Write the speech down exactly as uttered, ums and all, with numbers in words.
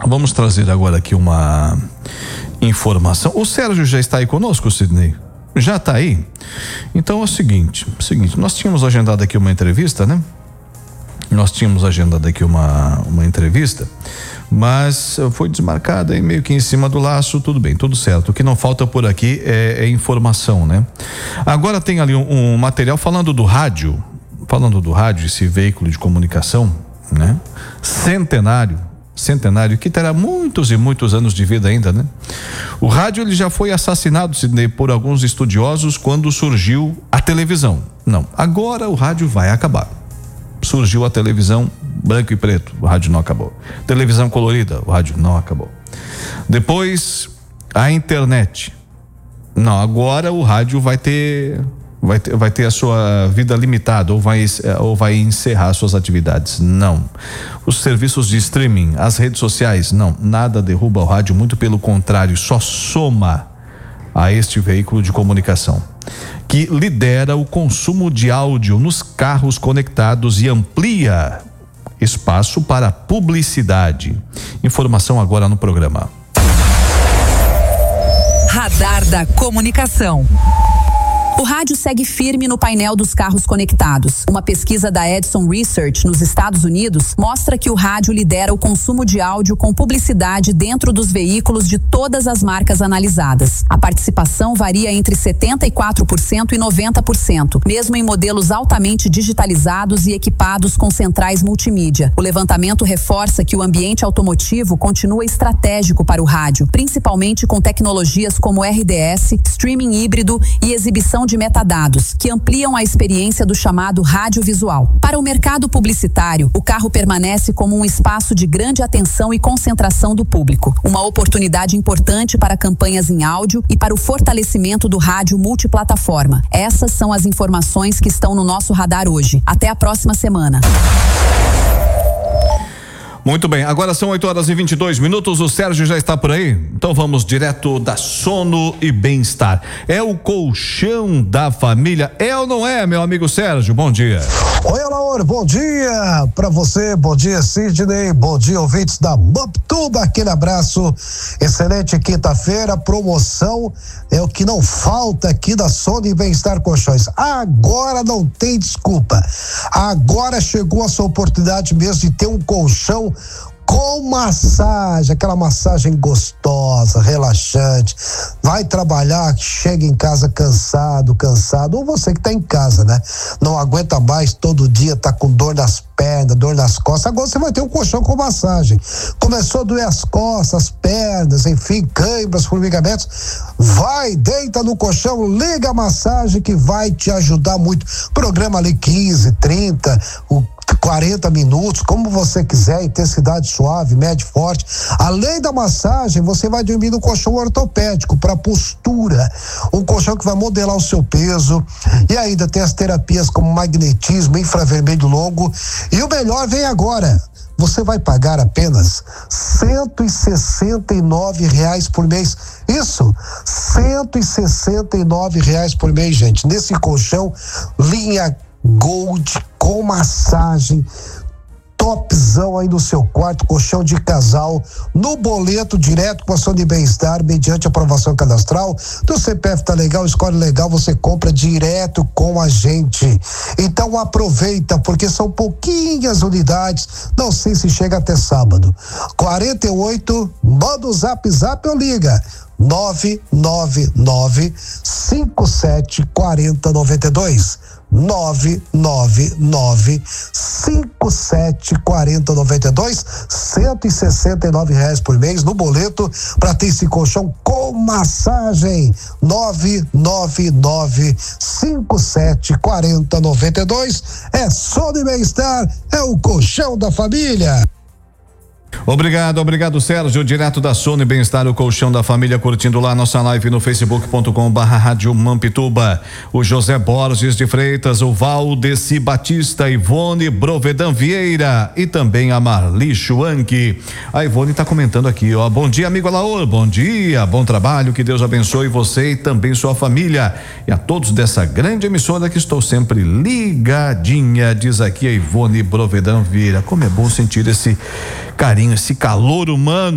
Vamos trazer agora aqui uma informação. O Sérgio já está aí conosco, Sidney? Já está aí? Então é o seguinte, é o seguinte, nós tínhamos agendado aqui uma entrevista, né? Nós tínhamos agendado aqui uma, uma entrevista, mas foi desmarcada e meio que em cima do laço, tudo bem, tudo certo. O que não falta por aqui é, é informação, né? Agora tem ali um, um material falando do rádio, falando do rádio, esse veículo de comunicação, né? Centenário, centenário, que terá muitos e muitos anos de vida ainda, né? O rádio, ele já foi assassinado, Sidney, por alguns estudiosos quando surgiu a televisão. Não, agora o rádio vai acabar. Surgiu a televisão branco e preto, o rádio não acabou. Televisão colorida, o rádio não acabou. Depois, a internet. Não, agora o rádio vai ter, vai ter, vai ter a sua vida limitada ou vai, ou vai encerrar suas atividades. Não. Os serviços de streaming, as redes sociais, não. Nada derruba o rádio, muito pelo contrário, só soma a este veículo de comunicação, que lidera o consumo de áudio nos carros conectados e amplia espaço para publicidade. Informação agora no programa. Radar da Comunicação. O rádio segue firme no painel dos carros conectados. Uma pesquisa da Edison Research nos Estados Unidos mostra que o rádio lidera o consumo de áudio com publicidade dentro dos veículos de todas as marcas analisadas. A participação varia entre setenta e quatro por cento e noventa por cento, mesmo em modelos altamente digitalizados e equipados com centrais multimídia. O levantamento reforça que o ambiente automotivo continua estratégico para o rádio, principalmente com tecnologias como R D S, streaming híbrido e exibição de metadados, que ampliam a experiência do chamado rádio visual. Para o mercado publicitário, o carro permanece como um espaço de grande atenção e concentração do público, uma oportunidade importante para campanhas em áudio e para o fortalecimento do rádio multiplataforma. Essas são as informações que estão no nosso radar hoje. Até a próxima semana. Muito bem, agora são oito horas e vinte e dois minutos, o Sérgio já está por aí? Então vamos direto da Sono e Bem-Estar. É o colchão da família, é ou não é, meu amigo Sérgio? Bom dia. Oi, Alaor, bom dia para você, bom dia, Sidney, bom dia, ouvintes da Maptuba, aquele abraço, excelente quinta-feira, promoção é o que não falta aqui da Sono e Bem-Estar Colchões. Agora não tem desculpa, agora chegou a sua oportunidade mesmo de ter um colchão com massagem, aquela massagem gostosa, relaxante. Vai trabalhar, chega em casa cansado, cansado, ou você que tá em casa, né? Não aguenta mais, todo dia tá com dor nas pernas, dor nas costas. Agora você vai ter um colchão com massagem. Começou a doer as costas, as pernas, enfim, câimbras, formigamentos. Vai, deita no colchão, liga a massagem que vai te ajudar muito. Programa ali quinze, trinta, o quarenta minutos, como você quiser, intensidade suave, média, forte. Além da massagem, você vai dormir no colchão ortopédico para postura, um colchão que vai modelar o seu peso, e ainda tem as terapias como magnetismo, infravermelho longo, e o melhor vem agora. Você vai pagar apenas cento e sessenta e nove reais por mês. Isso, cento e sessenta e nove reais por mês, gente. Nesse colchão, linha Gold com massagem, topzão aí no seu quarto, colchão de casal, no boleto direto com a Sono e Bem-Estar, mediante aprovação cadastral. Do C P F tá legal, escolhe legal, você compra direto com a gente. Então aproveita, porque são pouquinhas unidades, não sei se chega até sábado. quarenta e oito, manda o zap zap ou liga nove nove nove, cinco sete quatro zero nove dois. nove nove nove, cinco sete quatro zero nove dois, cento e sessenta e nove reais por mês no boleto para ter esse colchão com massagem. Nove nove nove, cinco sete quatro zero nove dois. É Sono e Bem-Estar, é o colchão da família. Obrigado, obrigado, Sérgio, direto da Sono e Bem-Estar, o colchão da família, curtindo lá nossa live no facebook ponto com barra rádio Mampituba. O José Borges de Freitas, o Valdeci Batista, Ivone Brovedan Vieira e também a Marli Schwank. A Ivone está comentando aqui, ó, bom dia, amigo Alaor, bom dia, bom trabalho, que Deus abençoe você e também sua família e a todos dessa grande emissora que estou sempre ligadinha, diz aqui a Ivone Brovedan Vieira. Como é bom sentir esse carinho, esse calor humano